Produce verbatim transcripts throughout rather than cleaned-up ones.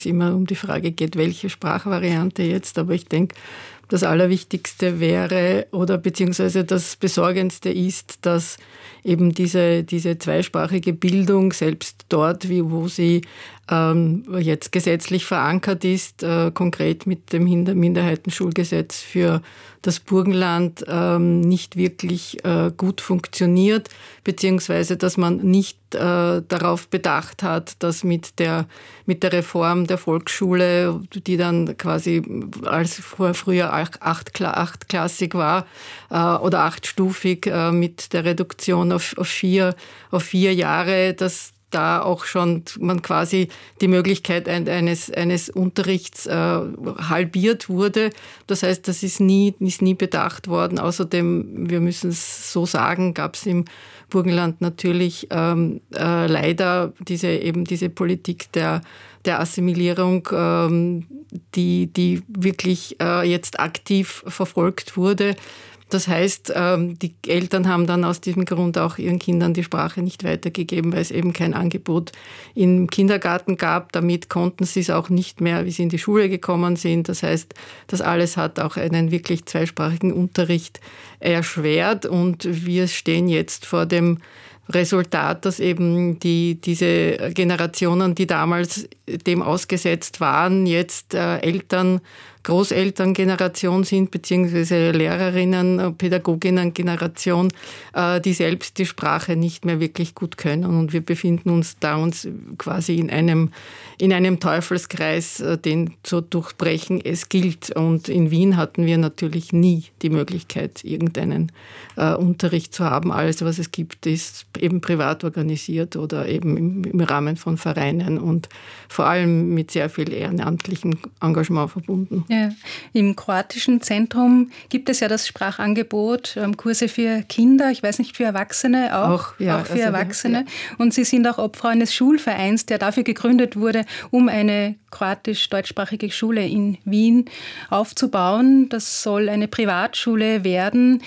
immer um die Frage geht, welche Sprachvariante jetzt. Aber ich denke, das Allerwichtigste wäre oder beziehungsweise das Besorgendste ist, dass eben diese, diese zweisprachige Bildung, selbst dort, wie, wo sie ähm, jetzt gesetzlich verankert ist, äh, konkret mit dem Minderheitenschulgesetz für das Burgenland, ähm, nicht wirklich äh, gut funktioniert, beziehungsweise dass man nicht äh, darauf bedacht hat, dass mit der, mit der Reform der Volksschule, die dann quasi als vor, früher acht, achtklassig war äh, oder achtstufig äh, mit der Reduktion auf, auf, vier, auf vier Jahre, dass da auch schon man quasi die Möglichkeit eines, eines Unterrichts äh, halbiert wurde. Das heißt, das ist nie, ist nie bedacht worden. Außerdem, wir müssen es so sagen, gab es im Burgenland natürlich ähm, äh, leider diese, eben diese Politik der, der Assimilierung, ähm, die, die wirklich äh, jetzt aktiv verfolgt wurde. Das heißt, die Eltern haben dann aus diesem Grund auch ihren Kindern die Sprache nicht weitergegeben, weil es eben kein Angebot im Kindergarten gab. Damit konnten sie es auch nicht mehr, wie sie in die Schule gekommen sind. Das heißt, das alles hat auch einen wirklich zweisprachigen Unterricht erschwert. Und wir stehen jetzt vor dem Resultat, dass eben die, diese Generationen, die damals dem ausgesetzt waren, jetzt äh, Eltern, Großelterngeneration sind, beziehungsweise Lehrerinnen, Pädagoginnen-Generation, äh, die selbst die Sprache nicht mehr wirklich gut können. Und wir befinden uns da uns quasi in einem, in einem Teufelskreis, äh, den zu durchbrechen es gilt. Und in Wien hatten wir natürlich nie die Möglichkeit, irgendeinen äh, Unterricht zu haben. Alles, was es gibt, ist eben privat organisiert oder eben im, im Rahmen von Vereinen und vor allem mit sehr viel ehrenamtlichem Engagement verbunden. Ja, im kroatischen Zentrum gibt es ja das Sprachangebot, ähm, Kurse für Kinder, ich weiß nicht, für Erwachsene auch, auch, ja, auch für also, Erwachsene. Ja. Und Sie sind auch Obfrau eines Schulvereins, der dafür gegründet wurde, um eine kroatisch-deutschsprachige Schule in Wien aufzubauen. Das soll eine Privatschule werden.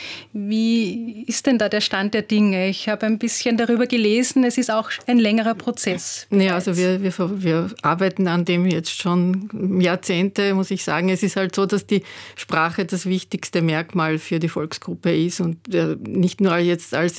Wie ist denn da der Stand der Dinge? Ich habe ein bisschen darüber gelesen, es ist auch ein längerer Prozess. Ja, also wir, wir, wir arbeiten an dem jetzt schon Jahrzehnte, muss ich sagen. Es ist halt so, dass die Sprache das wichtigste Merkmal für die Volksgruppe ist und nicht nur jetzt als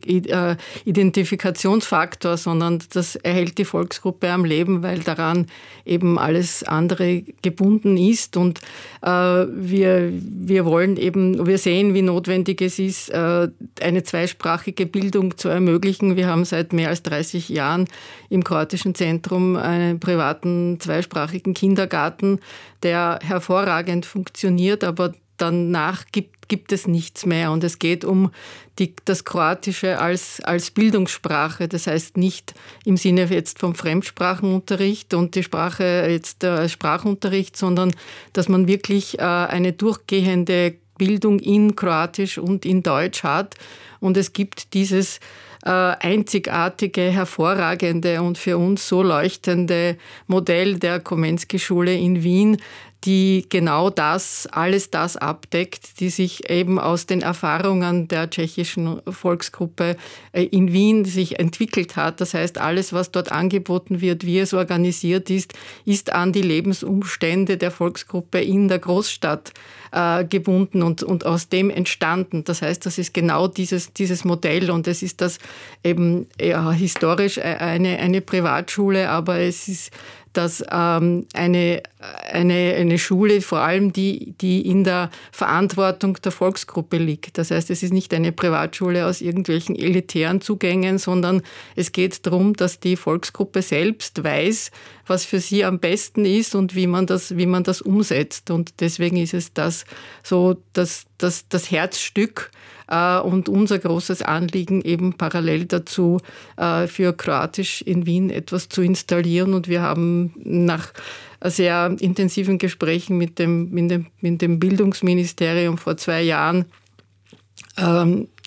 Identifikationsfaktor, sondern das erhält die Volksgruppe am Leben, weil daran eben alles andere gebunden ist. Und äh, wir, wir wollen eben, wir sehen, wie notwendig es ist, äh, eine zweisprachige Bildung zu ermöglichen. Wir haben seit mehr als dreißig Jahren im kroatischen Zentrum einen privaten zweisprachigen Kindergarten, der hervorragend funktioniert, aber danach gibt, gibt es nichts mehr. Und es geht um die, das Kroatische als, als Bildungssprache. Das heißt nicht im Sinne jetzt vom Fremdsprachenunterricht und die Sprache jetzt als Sprachunterricht, sondern dass man wirklich äh, eine durchgehende Bildung in Kroatisch und in Deutsch hat. Und es gibt dieses äh, einzigartige, hervorragende und für uns so leuchtende Modell der Komensky-Schule in Wien, die genau das, alles das abdeckt, die sich eben aus den Erfahrungen der tschechischen Volksgruppe in Wien sich entwickelt hat. Das heißt, alles, was dort angeboten wird, wie es organisiert ist, ist an die Lebensumstände der Volksgruppe in der Großstadt äh, gebunden und, und aus dem entstanden. Das heißt, das ist genau dieses, dieses Modell und es ist das eben ja, historisch eine, eine Privatschule, aber es ist dass ähm, eine, eine, eine Schule, vor allem die, die in der Verantwortung der Volksgruppe liegt. Das heißt, es ist nicht eine Privatschule aus irgendwelchen elitären Zugängen, sondern es geht darum, dass die Volksgruppe selbst weiß, was für sie am besten ist und wie man das, wie man das umsetzt. Und deswegen ist es das so das, das, das Herzstück und unser großes Anliegen eben parallel dazu für Kroatisch in Wien etwas zu installieren. Und wir haben nach sehr intensiven Gesprächen mit dem, mit dem, mit dem Bildungsministerium vor zwei Jahren ähm,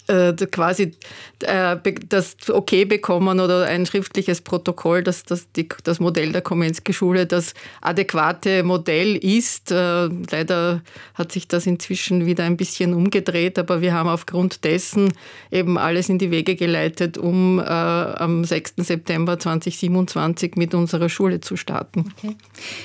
äh, quasi äh, das Okay bekommen oder ein schriftliches Protokoll, dass, dass die, das Modell der Komenski-Schule das adäquate Modell ist. Äh, leider hat sich das inzwischen wieder ein bisschen umgedreht, aber wir haben aufgrund dessen eben alles in die Wege geleitet, um äh, am sechsten September zweitausendsiebenundzwanzig mit unserer Schule zu starten. Okay.